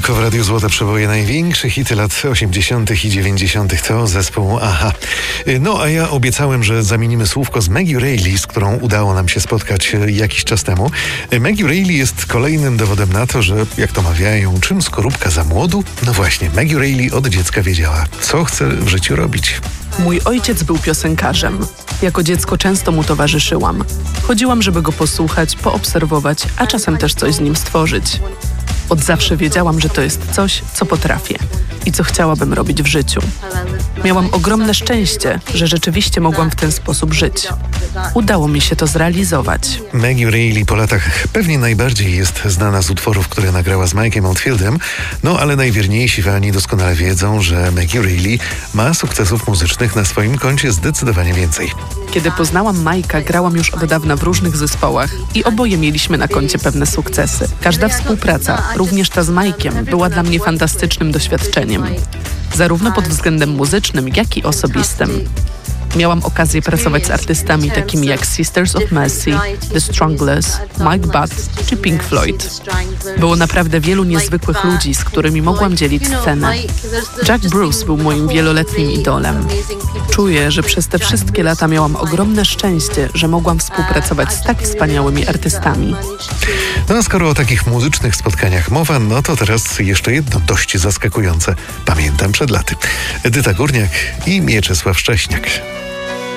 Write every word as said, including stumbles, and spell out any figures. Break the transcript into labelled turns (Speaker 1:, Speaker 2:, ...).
Speaker 1: tylko w Radiu Złote Przeboje. Największe hity lat osiemdziesiątych i dziewięćdziesiątych to zespół Aha. No a ja obiecałem, że zamienimy słówko z Maggie Reilly, z którą udało nam się spotkać jakiś czas temu. Maggie Reilly jest kolejnym dowodem na to, że jak to mawiają, czym skorupka za młodu? No właśnie, Maggie Reilly od dziecka wiedziała, co chce w życiu robić.
Speaker 2: Mój ojciec był piosenkarzem. Jako dziecko często mu towarzyszyłam. Chodziłam, żeby go posłuchać, poobserwować, a czasem też coś z nim stworzyć. Od zawsze wiedziałam, że to jest coś, co potrafię i co chciałabym robić w życiu. Miałam ogromne szczęście, że rzeczywiście mogłam w ten sposób żyć. Udało mi się to zrealizować.
Speaker 1: Maggie Reilly po latach pewnie najbardziej jest znana z utworów, które nagrała z Mike'em Oldfieldem, no ale najwierniejsi fani doskonale wiedzą, że Maggie Reilly ma sukcesów muzycznych na swoim koncie zdecydowanie więcej.
Speaker 2: Kiedy poznałam Mike'a, grałam już od dawna w różnych zespołach i oboje mieliśmy na koncie pewne sukcesy. Każda współpraca, również ta z Mike'iem, była dla mnie fantastycznym doświadczeniem. Zarówno pod względem muzycznym, jak i osobistym. Miałam okazję pracować z artystami takimi jak Sisters of Mercy, The Stranglers, Mike Butt czy Pink Floyd. Było naprawdę wielu niezwykłych ludzi, z którymi mogłam dzielić scenę. Jack Bruce był moim wieloletnim idolem. Czuję, że przez te wszystkie lata miałam ogromne szczęście, że mogłam współpracować z tak wspaniałymi artystami.
Speaker 1: No a skoro o takich muzycznych spotkaniach mowa, no to teraz jeszcze jedno dość zaskakujące. Pamiętam przed laty. Edyta Górniak i Mieczysław Szcześniak.